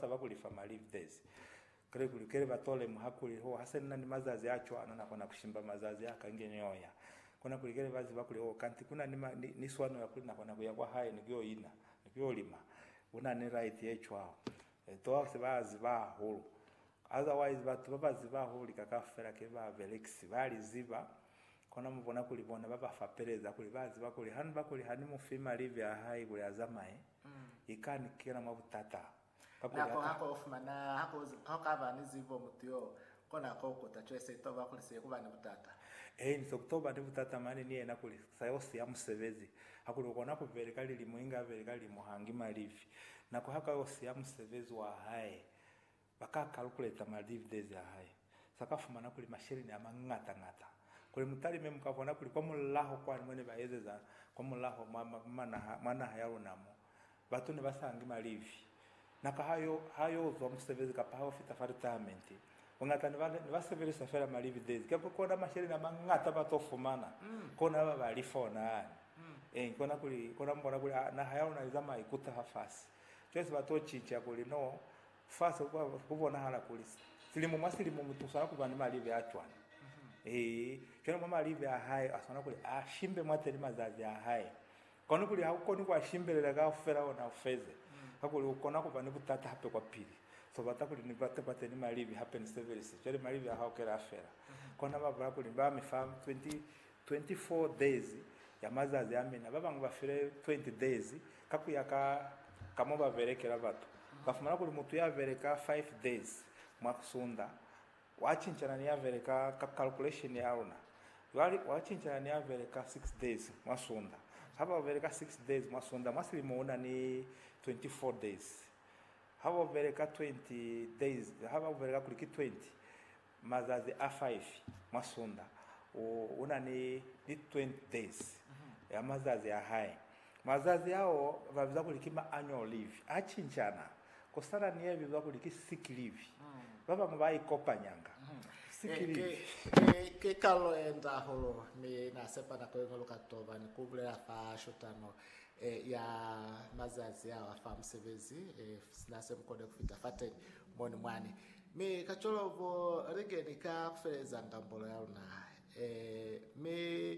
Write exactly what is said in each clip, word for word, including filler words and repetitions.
basaba kulifa ma leave days kale kulikele batole muhakuli ho hasena ni mazazi yacho anana kona kushimba mazazi yakangenyoya kona kulikele bazi bakuli ho kanti kuna ni, ni, ni swano ya kulina kona kuya kwa hai nikyo ina nikyo lima una ni right yecho hao e, to bazi ba holo otherwise batu babazi ba holi kakafera ke ba velexi bali ziba kona mubona kulibona baba fapereza kuli bazi bakuli hanu bakuli hani mu fima live ya hai kuli azamae mm. ikani kila mabutata nako hako ofumana hako hakaba nizivo mutyo kona koko tachwese toba kuli se kubana butata eh ni Oktoba ndi butata mani ni ena kuli sayosi ya musevezi hakuli ukona ku verikali limuinga verikali muhangi malivi nako haka yosi ya musevezi wa hai baka calculate ma leave days ya hai sakafumana kuli mashiri ni amangata ngata kuli mutali memu kavona kuli kwa mulaho kwa mwene baezeza kwa mulaho mana mana hayalo namo batu ne basangi malivi naka hayo hayo zo musevezi kapaho fita retirement ungata ni vale ni basevezi safera malivi days kapo kona mashiri na mangata batofumana mm. kona baba alifona mm. eh kona kuli kona mbona kuli na hayalo na izama ikuta hafasi twese batochicha kuli no fasa kwa kubona hala kulisi silimu masilimu mutusana kubana malivi yachwana mm-hmm. eh kena mama livi ya hai asana kuli ashimbe mwateli mazazi ya hai kono kuli hakoni kwa shimbelela ka fera ona ufeze mm. hakuli ukona kubana butata hape kwa pili so batakuli ni bate bate ni malivi happen service chele malivi ya haokera afera mm-hmm. kona baba kuli ba mifam twenty twenty-four days ya mazazi amena baba ngubafire twenty days kakuyaka kamoba verekera batu kafumana kuli mutu ya vereka five days mwakusunda wachinchana ni ya vereka ka calculation ya una wali wachinchana ni ya vereka six days mwasunda haba vereka six days mwasunda masili muona ni twenty-four days haba vereka twenty days haba vereka kuli twenty mazazi a five mwasunda una ni ni twenty days mm-hmm. ya mazazi ya hai mazazi yao baviza kulikima annual leave achinchana kosara niye biba kuliki sick leave mm. baba mbai kopanyanga mm. sick leave ke ke kalo enda holo mi na sepa na kwenye lokatoba ni kublela fa shotano e, ya mazazi ya wa msevezi e, sinase mkode kufita fate moni mwani mi kacholo vo rigeni ka kufeleza ngambolo yauna e, mi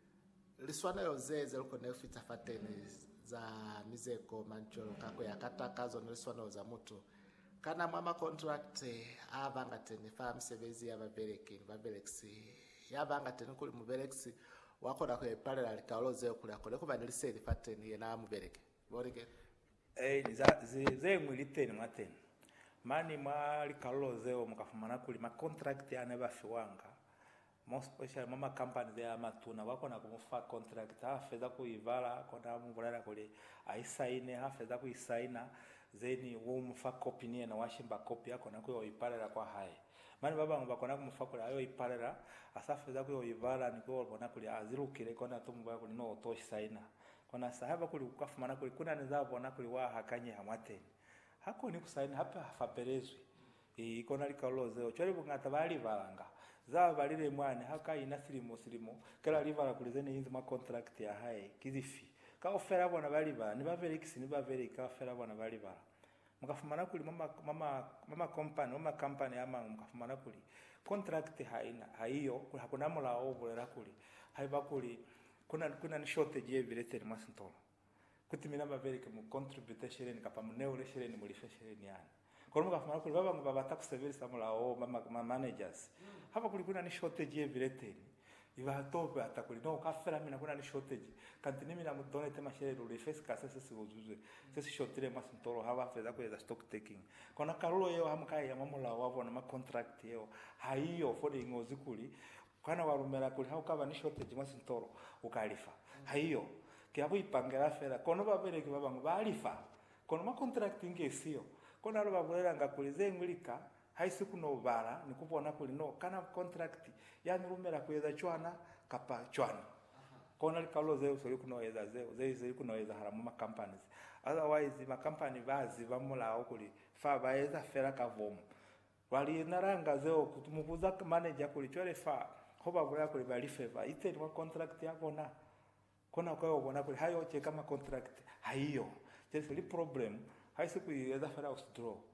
liswana yozeze luko nefita fate ni za mizeko mancholo kako yakatakazo neliswana za mutu kana mama contract avanga tene fa msevezi ya babereki babelexi yabanga tene kuli mubelexi wako na kwe parallel likaloze kuli akole ko banilise fateni yena mubereki borike eh za ze mwiliteni mateni mani ma likaloze o mukafumana kuli ma contract ya neba fiwanga most special mama company ya matuna wako na kumufa contract ha fedha kuivala kona mubulala kuli aisaine ha fedha kuisaina zeni wo mufa copy ni na washimba copy yako na kuyo iparela kwa hai mani baba ngomba kona kumufa kuli ayo iparela asa fedha kuyo ivala niko bona kuli azirukire kona tumba kuli no toshi saina kona sahaba kuli kufumana kuli kuna nizabo na kuli wa hakanye hamwateni hako ni kusaina hapa hafaperezwi e kona likaloze ochori bungata bali balanga za balire mwane haka inasirimo sirimo kala livala kulizene inzi ma contract ya hai kizifi ka ofera bona bali ba ni baverix ni baverika ofera bona bali ba mukafumana kuli mama mama mama company mama company ama mukafumana kuli contract haina haiyo hakuna mola obulera kuli haiba kuli kuna kuna ni shortage ya bileteri masintolo kutimina baverika mu contribute shere ni kapamu neule shere ni mulife shere ni yani kwa mga fumana kuli baba ngaba bataku service samula o mama managers hapa kuli kuna ni shortage ya bileteri iba tobe atakuli no kafera mina kuna ni shortage kanti nimi na donate mashere rule face kasa sisi uzuze sisi shortage masintolo haba feza kwa stock taking kona karulo yeo hamkai ya mamula wavo na ma contract yeo haiyo for the ngozi kuli kana warumera kuli hau kaba ni shortage masintolo ukalifa haiyo kiabu ipangera fera kono babere kibaba ngalifa kono ma contracting esio kono ro babulera ngakulize ngulika haisi kuno bara nikubona kuli no kana contract yani rumera kweza chwana kapa chwana kono likaloze usori kuno eza zeo zezi kuno eza haramu ma companies otherwise ma company bazi bamula okuli fa baeza fera kavomu wali naranga zeo kutumukuza manager kuli chore fa hoba bula kuli bali favor ite ni contract yako na kona kwa ubona kuli hayo che kama contract haiyo tese li problem haisi kuiweza fara withdraw